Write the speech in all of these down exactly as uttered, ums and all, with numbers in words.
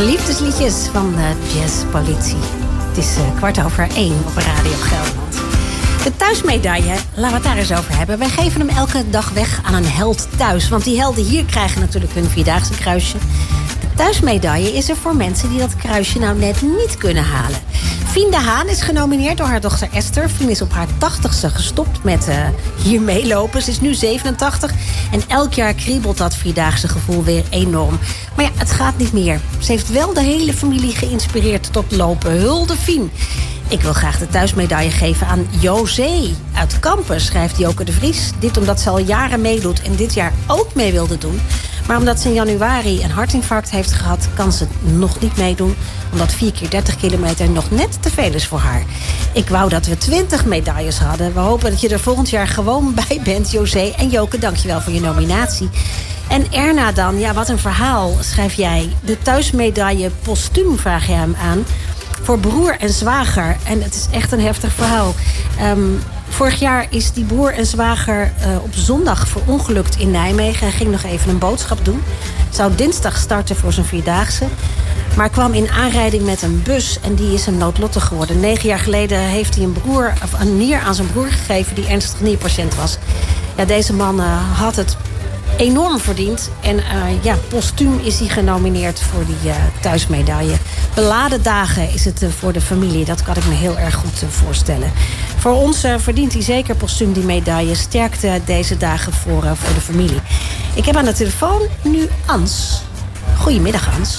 Liefdesliedjes van de Jazzpolitie. Het is uh, kwart over één op Radio Gelderland. De thuismedaille, laten we het daar eens over hebben. Wij geven hem elke dag weg aan een held thuis. Want die helden hier krijgen natuurlijk hun vierdaagse kruisje. De thuismedaille is er voor mensen die dat kruisje nou net niet kunnen halen. Fien de Haan is genomineerd door haar dochter Esther. Fien is op haar tachtigste gestopt met uh, hier meelopen. Ze is nu zevenentachtig. En elk jaar kriebelt dat vierdaagse gevoel weer enorm. Maar ja, het gaat niet meer. Ze heeft wel de hele familie geïnspireerd tot lopen. Hulde Fien. Ik wil graag de thuismedaille geven aan José uit Kampen, schrijft Joke de Vries. Dit omdat ze al jaren meedoet en dit jaar ook mee wilde doen. Maar omdat ze in januari een hartinfarct heeft gehad, kan ze nog niet meedoen. Omdat vier keer dertig kilometer nog net te veel is voor haar. Ik wou dat we twintig medailles hadden. We hopen dat je er volgend jaar gewoon bij bent, José. En Joke, dankjewel voor je nominatie. En Erna dan, ja, wat een verhaal, schrijf jij. De thuismedaille postuum vraag je hem aan. Voor broer en zwager. En het is echt een heftig verhaal. Um, vorig jaar is die broer en zwager uh, op zondag verongelukt in Nijmegen. Hij ging nog even een boodschap doen. Zou dinsdag starten voor zijn vierdaagse. Maar kwam in aanrijding met een bus en die is hem noodlottig geworden. Negen jaar geleden heeft hij een, broer, of een nier aan zijn broer gegeven die ernstig nierpatiënt was. Ja, deze man uh, had het enorm verdiend. En uh, ja, postuum is hij genomineerd voor die uh, thuismedaille. Beladen dagen is het uh, voor de familie. Dat kan ik me heel erg goed uh, voorstellen. Voor ons uh, verdient hij zeker postuum die medaille. Sterkte deze dagen voor, uh, voor de familie. Ik heb aan de telefoon nu Ans. Goedemiddag, Ans.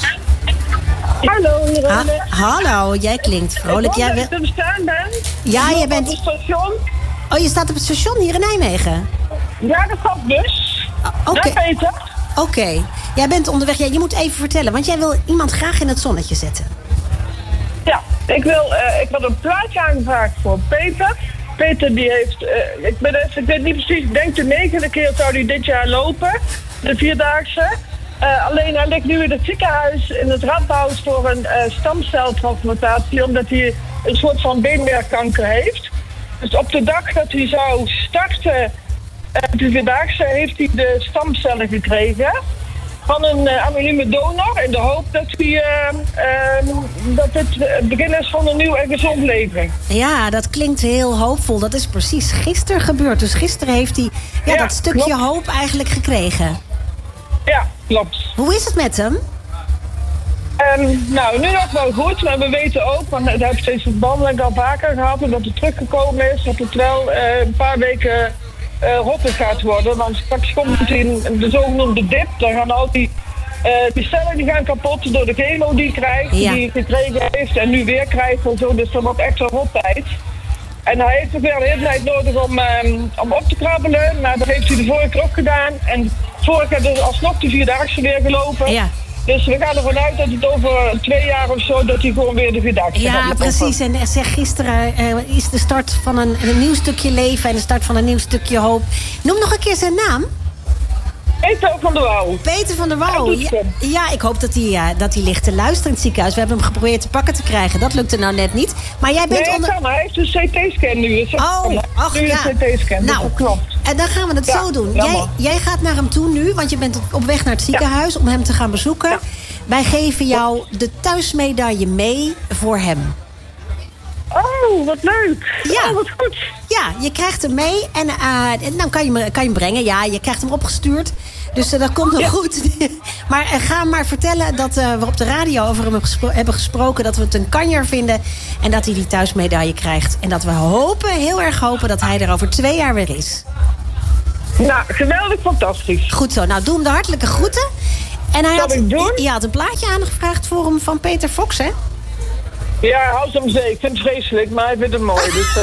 Hallo, ha Hallo, jij klinkt vrolijk. Ik hoop jij dat ik te staan ben. Ja, je bent... op het station. Oh, je staat op het station hier in Nijmegen? Ja, dat gaat dus. Oké. Okay. Ja, Peter. Oké. Okay. Jij bent onderweg. Ja, je moet even vertellen, want jij wil iemand graag in het zonnetje zetten. Ja, ik wil. Uh, ik had een plaatje aangevraagd voor Peter. Peter die heeft. Uh, ik, ben even, ik weet niet precies. Ik denk de negende keer zou hij dit jaar lopen. De vierdaagse. Uh, alleen hij ligt nu in het ziekenhuis in het Radboud voor een uh, stamceltransplantatie, omdat hij een soort van beenmergkanker heeft. Dus op de dag dat hij zou starten, uh, de vierdaagse, heeft hij de stamcellen gekregen van een uh, anonieme donor in de hoop dat, hij, uh, uh, dat het het begin is van een nieuw en gezond leven. Ja, dat klinkt heel hoopvol. Dat is precies gisteren gebeurd. Dus gisteren heeft hij ja, ja, dat stukje klopt. hoop eigenlijk gekregen. Ja, klopt. Hoe is het met hem? Um, nou, nu nog wel goed, maar we weten ook, want hij heeft steeds een behandeling al vaker gehad, en dat het teruggekomen is, dat het wel uh, een paar weken uh, rotter gaat worden. Want straks komt het in de zogenoemde dip, dan gaan al die, uh, die cellen die gaan kapot door de chemo die hij krijgt, ja. die hij gekregen heeft en nu weer krijgt en zo, dus dan wordt extra rottijd. En hij heeft ook weer een hele tijd nodig om, um, om op te krabbelen, maar dat heeft hij de vorige keer ook gedaan. En vorig jaar dus alsnog de vierdaagse weer gelopen. Ja. Dus we gaan ervan uit dat het over twee jaar of zo, dat hij gewoon weer de vierdaagse gaat lopen. Ja, precies. En zeg, gisteren uh, is de start van een, een nieuw stukje leven en de start van een nieuw stukje hoop. Noem nog een keer zijn naam. Peter van der Wouw. Peter van der Wouw. Ja, ja, ik hoop dat hij, uh, dat hij ligt te luisteren in het ziekenhuis. We hebben hem geprobeerd te pakken te krijgen. Dat lukte nou net niet. Maar jij bent nee, onder... kan. Hij heeft een C T-scan nu. Dus oh, ach nu ja. een C T-scan. Nou, dat klopt. En dan gaan we het ja, zo doen. Jij, jij gaat naar hem toe nu, want je bent op weg naar het ziekenhuis ja. om hem te gaan bezoeken. Ja. Wij geven jou de thuismedaille mee voor hem. Oh, wat leuk. Ja. Oh, wat goed. Ja, je krijgt hem mee en uh, dan kan je, hem, kan je hem brengen. Ja, je krijgt hem opgestuurd. Dus uh, dat komt nog ja. goed. Maar uh, ga maar vertellen dat uh, we op de radio over hem gespro- hebben gesproken. Dat we het een kanjer vinden. En dat hij die thuismedaille krijgt. En dat we hopen, heel erg hopen, dat hij er over twee jaar weer is. Nou, geweldig, fantastisch. Goed zo. Nou, doe hem de hartelijke groeten. En hij had, ik doen? je had een plaatje aangevraagd voor hem van Peter Fox, hè? Ja, hou ze om zee. Ik vind het vreselijk, maar hij vindt het mooi. Dus,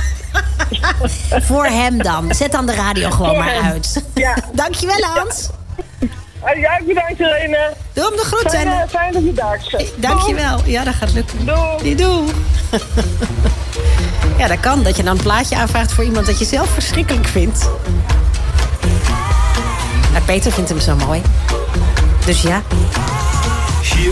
uh... voor hem dan. Zet dan de radio gewoon voor maar hem. uit. Ja. Dankjewel, Hans. Ja, ja bedankt, Irene. Doe hem de groeten. Fijne, fijne vierdaagse. Dankjewel. Ja, dat gaat lukken. Doei. Doei. Ja, dat kan. Dat je dan een plaatje aanvraagt voor iemand dat je zelf verschrikkelijk vindt. Maar Peter vindt hem zo mooi. Dus ja.